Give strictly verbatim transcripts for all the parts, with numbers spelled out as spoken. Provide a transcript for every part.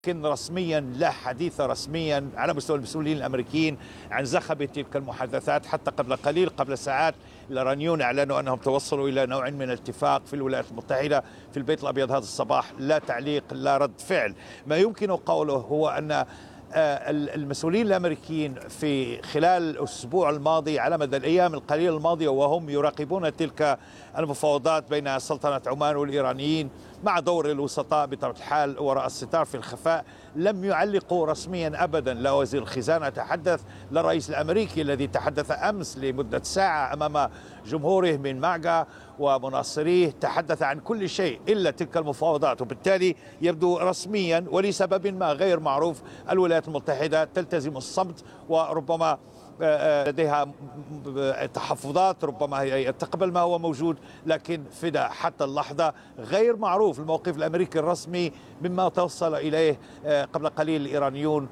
لكن رسميا لا حديث رسميا على مستوى المسؤولين الامريكيين عن زخم تلك المحادثات. حتى قبل قليل قبل ساعات الايرانيون اعلنوا انهم توصلوا الى نوع من الاتفاق في الولايات المتحده في البيت الابيض هذا الصباح. لا تعليق لا رد فعل. ما يمكن قوله هو ان المسؤولين الامريكيين في خلال الاسبوع الماضي على مدى الايام القليله الماضيه وهم يراقبون تلك المفاوضات بين سلطنه عمان والايرانيين مع دور الوسطاء بطبيعه الحال وراء الستار في الخفاء، لم يعلقوا رسميا ابدا. لا وزير الخزانه تحدث، لا الرئيس الامريكي الذي تحدث امس لمده ساعه امام جمهوره من معقا ومناصريه تحدث عن كل شيء الا تلك المفاوضات. وبالتالي يبدو رسميا ولسبب ما غير معروف الولايات المتحده تلتزم الصمت، وربما لديها تحفظات، ربما هي تقبل ما هو موجود، لكن في حتى اللحظة غير معروف الموقف الأمريكي الرسمي مما توصل إليه قبل قليل الإيرانيون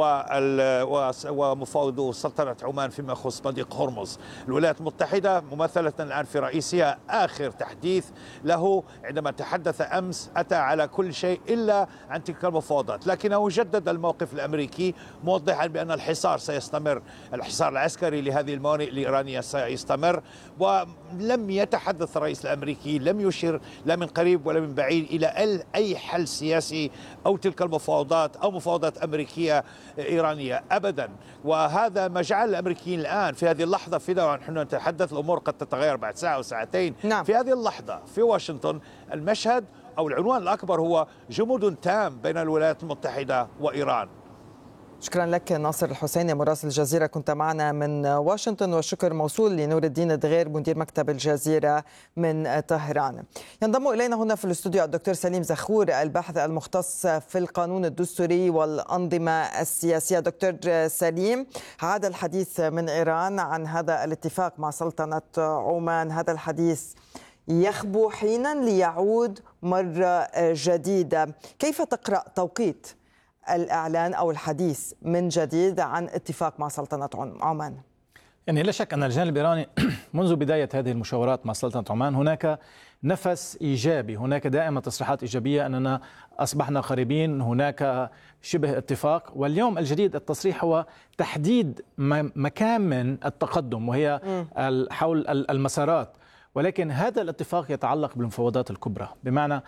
ومفاوضو سلطنة عمان فيما يخص مضيق هرمز. الولايات المتحدة ممثلة الآن في رئيسها آخر تحديث له عندما تحدث أمس أتى على كل شيء إلا عن تلك المفاوضات، لكنه جدد الموقف الأمريكي موضحا بأن الحصار سيستمر، الحصار العسكري لهذه الموانئ الإيرانية سيستمر. ولم يتحدث الرئيس الأمريكي، لم يشير لا من قريب ولا من بعيد إلى أي حل سياسي أو تلك المفاوضات أو مفاوضات أمريكية إيرانية أبدا. وهذا ما جعل الأمريكيين الآن في هذه اللحظة في نحن نتحدث الأمور قد تتغير بعد ساعة أو ساعتين. نعم. في هذه اللحظة في واشنطن المشهد أو العنوان الأكبر هو جمود تام بين الولايات المتحدة وإيران. شكرا لك ناصر الحسيني مراسل الجزيرة، كنت معنا من واشنطن، والشكر موصول لنور الدين دغير مدير مكتب الجزيرة من طهران. ينضم إلينا هنا في الاستوديو الدكتور سليم زخور الباحث المختص في القانون الدستوري والأنظمة السياسية. دكتور سليم، عاد الحديث من إيران عن هذا الاتفاق مع سلطنة عمان، هذا الحديث يخبو حينا ليعود مرة جديدة. كيف تقرأ توقيت الإعلان أو الحديث من جديد عن اتفاق مع سلطنة عمان؟ يعني لا شك أن الجانب الإيراني منذ بداية هذه المشاورات مع سلطنة عمان هناك نفس إيجابي، هناك دائما تصريحات إيجابية أننا أصبحنا قريبين، هناك شبه اتفاق. واليوم الجديد التصريح هو تحديد مكامن التقدم وهي حول المسارات، ولكن هذا الاتفاق يتعلق بالمفاوضات الكبرى، بمعنى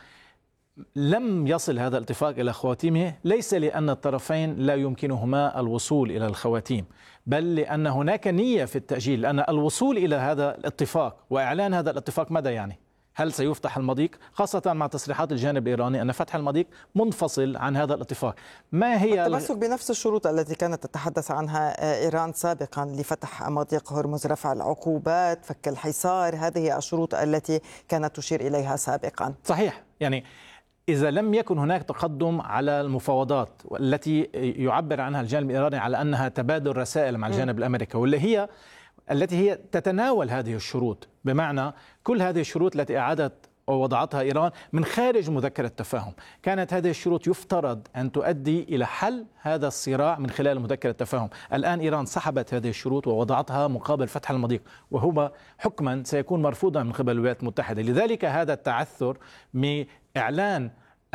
لم يصل هذا الاتفاق إلى خواتيمه ليس لأن الطرفين لا يمكنهما الوصول إلى الخواتيم، بل لأن هناك نية في التأجيل. لأن الوصول إلى هذا الاتفاق وإعلان هذا الاتفاق ماذا يعني؟ هل سيفتح المضيق؟ خاصة مع تصريحات الجانب الإيراني أن فتح المضيق منفصل عن هذا الاتفاق. ما هي التمسك بنفس الشروط التي كانت تتحدث عنها إيران سابقا لفتح مضيق هرمز، رفع العقوبات، فك الحصار، هذه الشروط التي كانت تشير إليها سابقا. صحيح. يعني إذا لم يكن هناك تقدم على المفاوضات التي يعبر عنها الجانب الإيراني على أنها تبادل رسائل مع الجانب الأمريكي، واللي هي التي هي تتناول هذه الشروط، بمعنى كل هذه الشروط التي أعادت ووضعتها إيران من خارج مذكرة التفاهم، كانت هذه الشروط يفترض أن تؤدي إلى حل هذا الصراع من خلال مذكرة التفاهم. الآن إيران سحبت هذه الشروط ووضعتها مقابل فتح المضيق، وهو حكما سيكون مرفوضا من قبل الولايات المتحدة. لذلك هذا التعثر من إعلان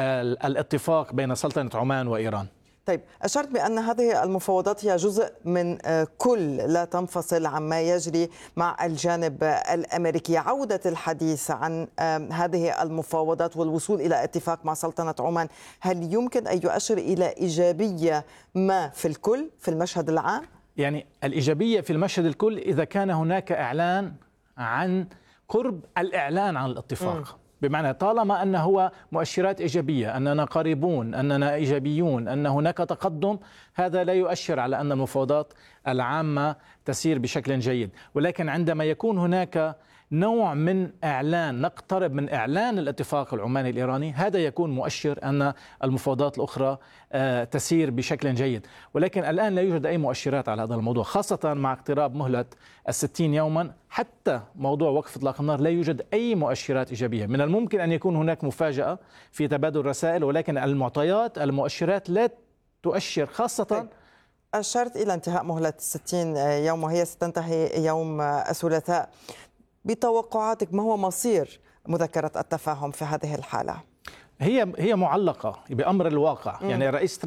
الاتفاق بين سلطنة عمان وإيران. طيب، أشرت بأن هذه المفاوضات هي جزء من كل، لا تنفصل عما يجري مع الجانب الأمريكي. عودة الحديث عن هذه المفاوضات والوصول إلى اتفاق مع سلطنة عمان، هل يمكن أن يؤشر إلى إيجابية ما في الكل في المشهد العام؟ يعني الإيجابية في المشهد الكل إذا كان هناك إعلان عن قرب الإعلان عن الاتفاق. م. بمعنى طالما أن هو مؤشرات إيجابية، أننا قريبون، أننا إيجابيون، أن هناك تقدم، هذا لا يؤشر على أن المفاوضات العامة تسير بشكل جيد. ولكن عندما يكون هناك نوع من إعلان، نقترب من إعلان الاتفاق العماني الإيراني، هذا يكون مؤشر أن المفاوضات الأخرى تسير بشكل جيد. ولكن الآن لا يوجد أي مؤشرات على هذا الموضوع، خاصة مع اقتراب مهلة الستين يوما. حتى موضوع وقف إطلاق النار لا يوجد أي مؤشرات إيجابية. من الممكن أن يكون هناك مفاجأة في تبادل الرسائل، ولكن المعطيات المؤشرات لا تؤشر. خاصة أشرت إلى انتهاء مهلة الستين يوم وهي ستنتهي يوم الثلاثاء. بتوقعاتك ما هو مصير مذكرة التفاهم في هذه الحالة؟ هي هي معلقة بأمر الواقع. م. يعني رئيس